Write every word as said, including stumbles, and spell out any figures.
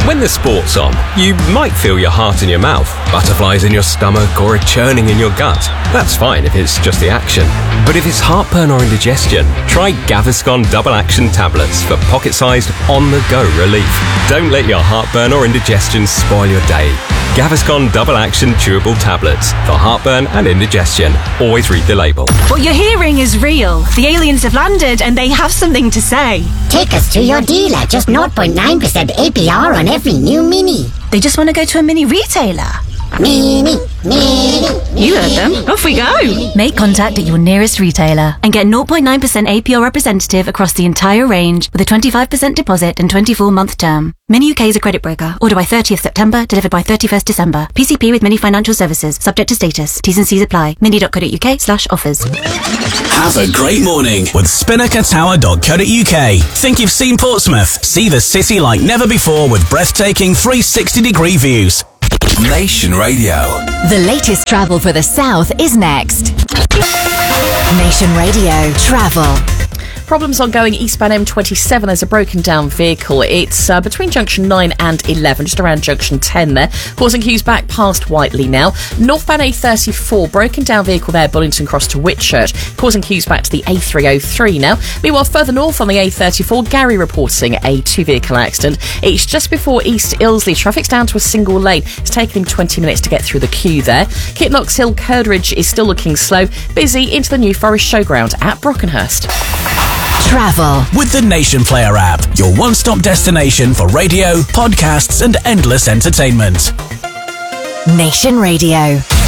When the sport's on, you might feel your heart in your mouth, butterflies in your stomach, or a churning in your gut. That's fine if it's just the action. But if it's heartburn or indigestion, try Gaviscon Double Action Tablets for pocket-sized, on-the-go relief. Don't let your heartburn or indigestion spoil your day. Gaviscon Double Action Chewable Tablets for heartburn and indigestion. Always read the label. What you're hearing is real. The aliens have landed and they have something to say. Take us to your dealer. Just zero point nine percent A P R on every new Mini. They just want to go to a mini retailer. Mini, Mini. You heard them. Off we go. Make contact at your nearest retailer and get zero point nine percent A P R representative across the entire range with a twenty-five percent deposit and twenty-four month term. Mini U K is a credit broker. Order by thirtieth September, delivered by thirty-first December. P C P with Mini Financial Services. Subject to status. T's and C's apply. mini.co.uk slash offers. Have a great morning with spinnaker tower dot co dot uk. Think you've seen Portsmouth? See the city like never before with breathtaking three sixty degree views. Nation Radio. The latest travel for the South is next. Nation Radio Travel. Problems ongoing eastbound M twenty-seven. There's a broken down vehicle. It's uh, between junction nine and eleven, just around junction ten there, causing queues back past Whiteley now. Northbound A thirty-four, broken down vehicle there, Bullington Cross to Whitchurch, causing queues back to the A three oh three now. Meanwhile, further north on the A thirty-four, Gary reporting a two vehicle accident. It's just before East Ilsley. Traffic's down to a single lane. It's taken him twenty minutes to get through the queue there. Kitnox Hill, Curdridge is still looking slow. Busy into the New Forest Showground at Brockenhurst. Travel with the Nation Player app, your one-stop destination for radio, podcasts and endless entertainment. Nation Radio.